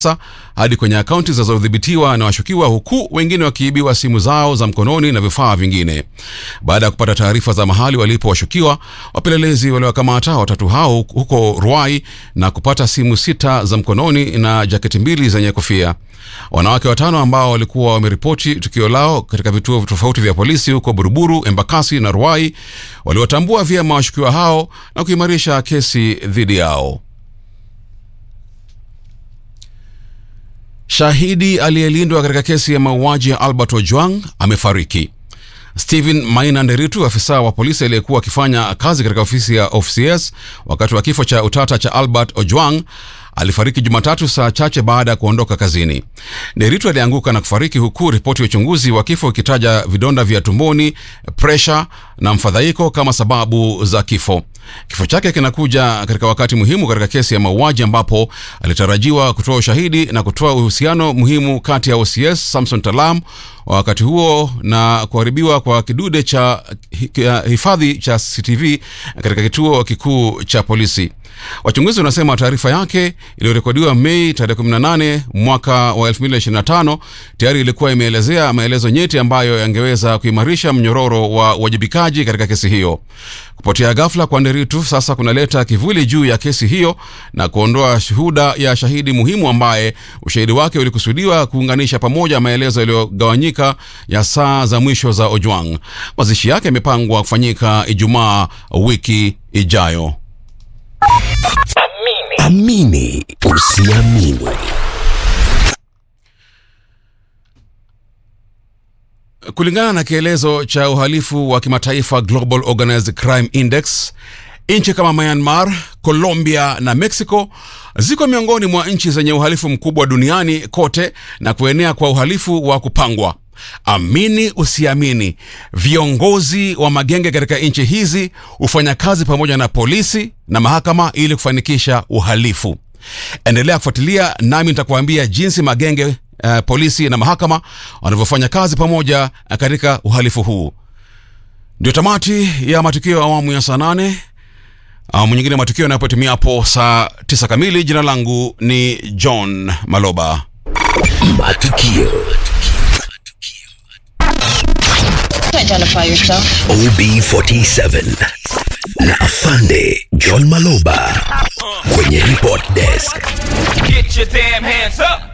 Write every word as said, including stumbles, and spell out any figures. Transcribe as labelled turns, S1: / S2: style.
S1: hadi kwenye akaunti zinazodhibitiwa na washukiwa, huku wengine wakiibiwa simu zao za mkononi na vifaa vingine. Baada ya kupata taarifa za mahali walipo washukiwa, wapelelezi waliwakamata watatu hao huko Ruai na kupata simu sita za mkononi na jaketi mbili zenye kofia. Wanawake watano ambao walikuwa wameripoti tukio lao katika vituo tofauti vya polisi huko Buruburu, Embakasi na Ruai waliwatambua vyema washukiwa hao na kuimarisha kesi dhidi yao. Shahidi aliyelindwa katika kesi ya mauaji ya Albert Ojwang amefariki. Stephen Maina Nderitu, afisa wa polisi aliyekuwa akifanya kazi katika ofisi ya O C S wakati wa kifo cha utata cha Albert Ojwang, alifariki Jumatatu saa chache baada ya kuondoka kazini. Nderitu alianguka na kufariki, huku ripoti ya uchunguzi wa kifo ikitaja vidonda vya tumboni, pressure na mfadhaiko kama sababu za kifo. Kifo chake kinakuja katika wakati muhimu katika kesi ya mauaji ambapo alitarajiwa kutoa ushahidi na kutoa uhusiano muhimu kati ya O C S Samson Talam wakati huo na kuharibiwa kwa kidude cha hifadhi cha C C T V katika kituo kikuu cha polisi. Wachunguzi wanasema taarifa yake iliyorekodiwa Mei tarehe kumi na nane mwaka wa elfu mbili ishirini na tano tayari ilikuwa imeelezea maelezo nyeti ambayo yangeweza kuimarisha mnyororo wa wajibikaji katika kesi hiyo. Kupotea ghafla kwa Nderitu sasa kunaleta kivuli juu ya kesi hiyo na kuondoa shuhuda ya shahidi muhimu ambaye ushahidi wake ulikusudiwa kuunganisha pamoja maelezo yaliyogawanyika ya saa za mwisho za Ojwang. Mazishi yake yamepangwa kufanyika Ijumaa wiki ijayo.
S2: Amini usiamini.
S1: Kulingana na kielezo cha uhalifu wa kimataifa Global Organized Crime Index, nchi kama Myanmar, Colombia na Mexico ziko miongoni mwa nchi zenye uhalifu mkubwa duniani kote na kuenea kwa uhalifu wa kupangwa. Amini usiamini, viongozi wa magenge katika nchi hizi hufanya kazi pamoja na polisi na mahakama ili kufanikisha uhalifu. Endelea kufuatilia nami nitakuambia jinsi magenge, uh, polisi na mahakama wanavyofanya kazi pamoja katika uhalifu huu. Ndio tamati ya matukio ya awamu ya saa nane. Awamu nyingine matukio yanapotimia hapo saa tisa kamili. Jina langu ni John Maloba.
S2: Matukio.
S3: Identify yourself.
S2: O B forty-seven na Afande John Maloba kwenye report desk.
S4: Get your damn hands up.